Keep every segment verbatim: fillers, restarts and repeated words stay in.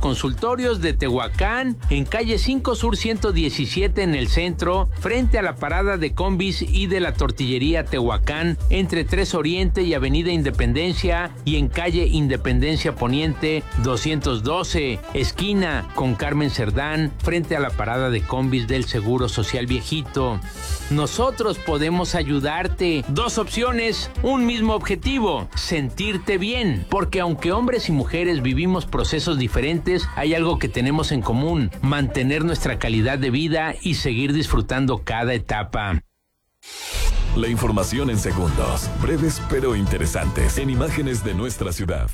consultorios de Tehuacán, en calle cinco Sur ciento diecisiete en el centro, frente a la parada de combis y de la tortillería Tehuacán, entre tres Oriente y avenida Independencia, y en calle Independencia Poniente doscientos doce, esquina con Carmen Cerdán, frente a la parada de combis del Seguro Social Viejito. Nosotros podemos ayudarte. Dos opciones, un mismo objetivo: sentirte bien. Porque aunque hombres y mujeres vivimos procesos diferentes, hay algo que tenemos en común: mantener nuestra calidad de vida y seguir disfrutando cada etapa. La información en segundos, breves pero interesantes, en imágenes de nuestra ciudad.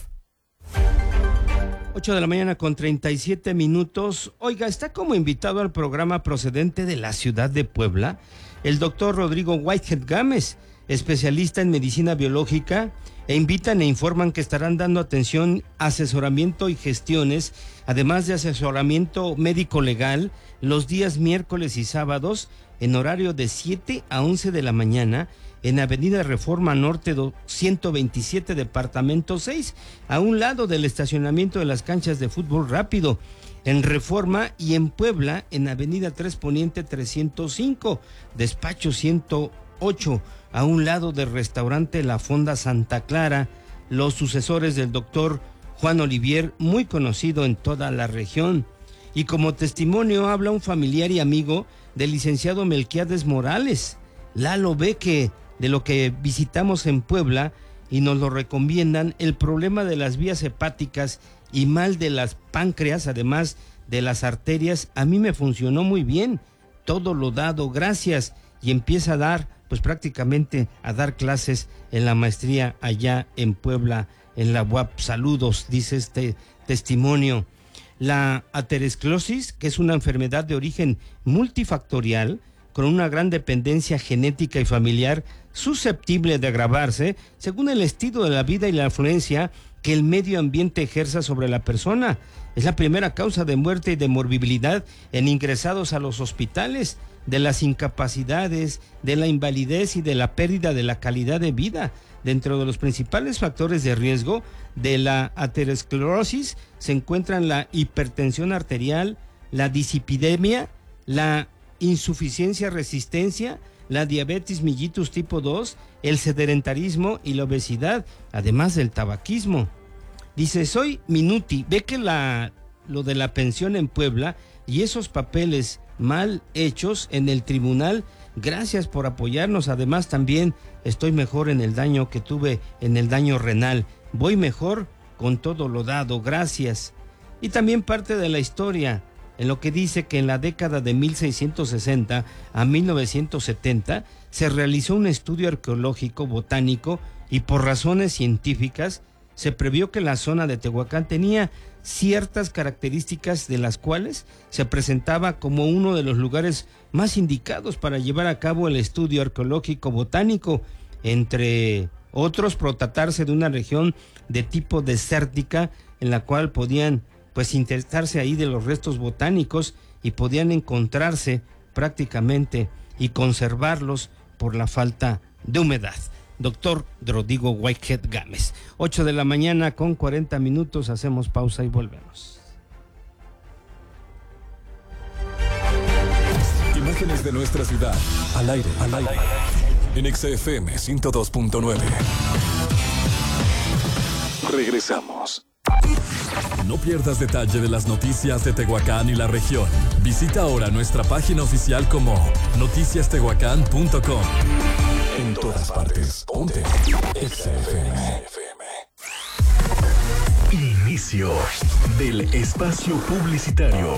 ocho de la mañana con treinta y siete minutos. Oiga, está como invitado al programa procedente de la ciudad de Puebla el doctor Rodrigo Whitehead Gámez, especialista en medicina biológica, e invitan e informan que estarán dando atención, asesoramiento y gestiones, además de asesoramiento médico legal, los días miércoles y sábados, en horario de siete a once de la mañana, en Avenida Reforma Norte ciento veintisiete, departamento seis, a un lado del estacionamiento de las canchas de fútbol rápido. En Reforma y en Puebla, en Avenida tres Poniente trescientos cinco, despacho ciento ocho, a un lado del restaurante La Fonda Santa Clara, los sucesores del doctor Juan Olivier, muy conocido en toda la región. Y como testimonio habla un familiar y amigo del licenciado Melquiades Morales. Lalo ve que de lo que visitamos en Puebla y nos lo recomiendan, el problema de las vías hepáticas y mal de las páncreas, además de las arterias, a mí me funcionó muy bien. Todo lo dado, gracias. Y empieza a dar, pues prácticamente a dar clases en la maestría allá en Puebla, en la U A P. Saludos, dice este testimonio. La aterosclerosis, que es una enfermedad de origen multifactorial, con una gran dependencia genética y familiar, susceptible de agravarse según el estilo de la vida y la influencia que el medio ambiente ejerza sobre la persona. Es la primera causa de muerte y de morbilidad en ingresados a los hospitales, de las incapacidades, de la invalidez y de la pérdida de la calidad de vida. Dentro de los principales factores de riesgo de la aterosclerosis se encuentran la hipertensión arterial, la dislipidemia, la insuficiencia resistencia, la diabetes mellitus tipo dos, el sedentarismo y la obesidad, además del tabaquismo. Dice, soy Minuti, ve que la, lo de la pensión en Puebla y esos papeles mal hechos en el tribunal, gracias por apoyarnos. Además también estoy mejor en el daño que tuve en el daño renal, voy mejor con todo lo dado, gracias. Y también parte de la historia, en lo que dice que en la década de mil seiscientos sesenta a mil novecientos setenta se realizó un estudio arqueológico botánico y por razones científicas se previó que la zona de Tehuacán tenía ciertas características de las cuales se presentaba como uno de los lugares más indicados para llevar a cabo el estudio arqueológico botánico, entre otros por tratarse de una región de tipo desértica en la cual podían pues intentarse ahí de los restos botánicos y podían encontrarse prácticamente y conservarlos por la falta de humedad. Doctor Rodrigo Whitehead Gámez. ocho de la mañana con cuarenta minutos, hacemos pausa y volvemos. Imágenes de nuestra ciudad, al aire, al aire, en X F M ciento dos punto nueve. Regresamos. No pierdas detalle de las noticias de Tehuacán y la región. Visita ahora nuestra página oficial como noticias tehuacán punto com. En todas partes, ponte X F M. Inicio del espacio publicitario.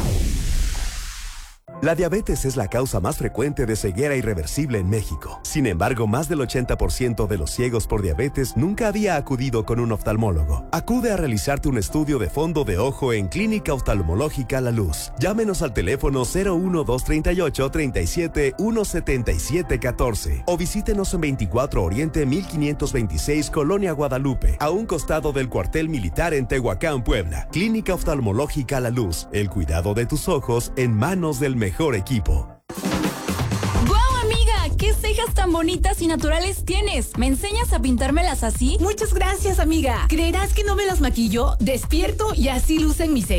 La diabetes es la causa más frecuente de ceguera irreversible en México. Sin embargo, más del ochenta por ciento de los ciegos por diabetes nunca había acudido con un oftalmólogo. Acude a realizarte un estudio de fondo de ojo en Clínica Oftalmológica La Luz. Llámenos al teléfono cero uno dos tres ocho, tres siete uno siete siete uno cuatro o visítenos en veinticuatro Oriente mil quinientos veintiséis, Colonia Guadalupe, a un costado del cuartel militar en Tehuacán, Puebla. Clínica Oftalmológica La Luz. El cuidado de tus ojos en manos del mejor mejor equipo. ¡Guau, amiga! ¿Qué cejas tan bonitas y naturales tienes? ¿Me enseñas a pintármelas así? Muchas gracias, amiga. ¿Creerás que no me las maquillo? Despierto y así lucen mis cejas.